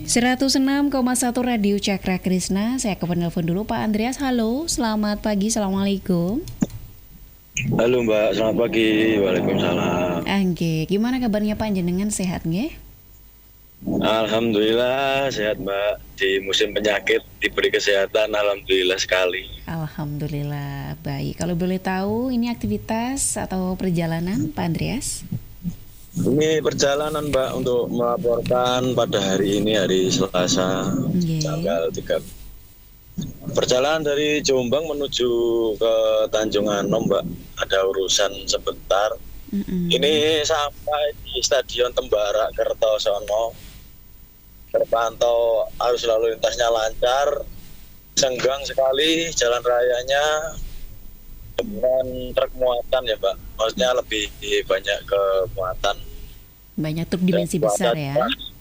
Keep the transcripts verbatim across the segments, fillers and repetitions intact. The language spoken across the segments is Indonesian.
seratus enam koma satu Radio Cakra Krisna. Saya ke penelpon dulu Pak Andreas. Halo, selamat pagi. Assalamualaikum. Halo Mbak, selamat pagi. Waalaikumsalam. Angge, gimana kabarnya Pak? Jenengan sehat nggih? Alhamdulillah sehat Mbak. Di musim penyakit diberi kesehatan, alhamdulillah sekali. Alhamdulillah baik. Kalau boleh tahu ini aktivitas atau perjalanan Pak Andreas? Ini perjalanan Mbak untuk melaporkan pada hari ini, hari Selasa, okay. tanggal tiga. Perjalanan dari Jombang menuju ke Tanjung Anom Mbak, ada urusan sebentar. Mm-hmm. Ini sampai di Stadion Tembara Kertosono, terpantau arus lalu lintasnya lancar, senggang sekali jalan rayanya dengan truk muatan ya Mbak, maksudnya lebih banyak ke muatan. Banyak truk dimensi besar ya.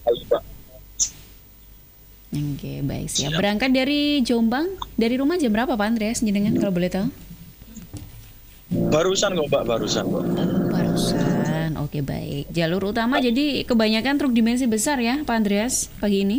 Oke, baik siap. Berangkat dari Jombang, dari rumah jam berapa Pak Andreas? Jenengan kalau boleh tahu? Barusan kok Mbak, barusan kok. Barusan, oke baik. Jalur utama jadi kebanyakan truk dimensi besar ya Pak Andreas pagi ini?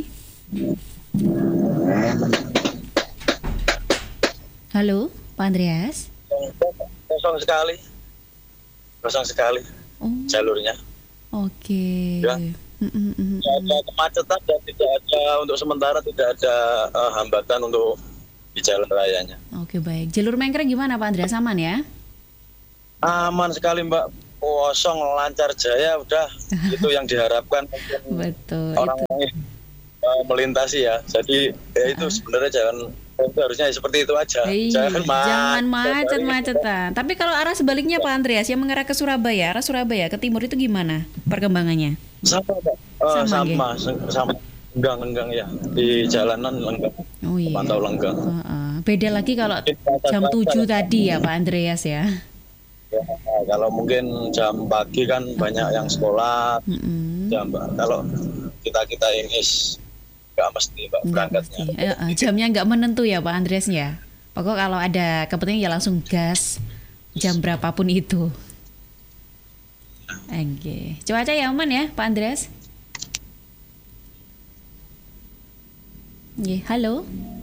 Halo Pak Andreas? Kosong sekali. Kosong sekali oh. jalurnya. Oke. Ya. Tidak ada kemacetan dan tidak ada, untuk sementara tidak ada uh, hambatan untuk di jalan rayanya. Oke baik. Jalur Mengkre gimana Pak Andreas, aman ya? Aman sekali Mbak, kosong lancar jaya, udah itu yang diharapkan. Betul. Orang-orang itu uh, melintasi ya. Jadi ya itu uh. sebenarnya jangan, itu harusnya seperti itu aja. Iyi, jangan jangan macet-macetan. Tapi kalau arah sebaliknya Pak Andreas yang mengarah ke Surabaya, arah Surabaya ke timur itu gimana perkembangannya? Sama Pak. Uh, sama, sama, sama. Lenggang-lenggang ya, di jalanan lenggang. Oh iya. Pantau lenggang. Uh, uh. Beda lagi kalau jam tujuh tadi ya Pak Andreas ya. Ya, kalau mungkin jam pagi kan banyak yang sekolah. Mm-hmm. Jam, kalau kita-kita ini nggak mesti Pak berangkatnya. Eh, eh, jamnya nggak menentu ya Pak Andreas ya. Pokok kalau ada kepentingan ya langsung gas jam berapapun itu. Oke, cuaca ya aman ya Pak Andreas? Oke, halo.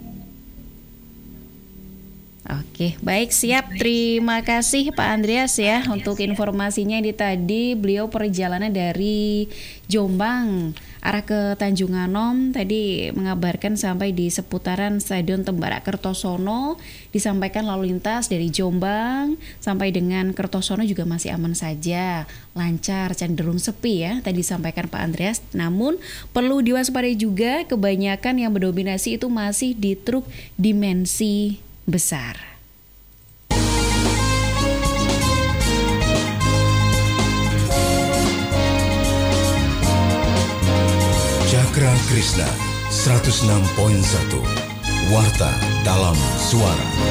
Oke, baik siap. Terima kasih Pak Andreas ya untuk informasinya ini tadi. Beliau perjalanan dari Jombang arah ke Tanjung Anom tadi mengabarkan sampai di seputaran Stadion Tembara Kertosono, disampaikan lalu lintas dari Jombang sampai dengan Kertosono juga masih aman saja, lancar, cenderung sepi ya tadi disampaikan Pak Andreas. Namun perlu diwaspadai juga kebanyakan yang mendominasi itu masih di truk dimensi besar. Cakra Krisna seratus enam koma satu Warta dalam Suara.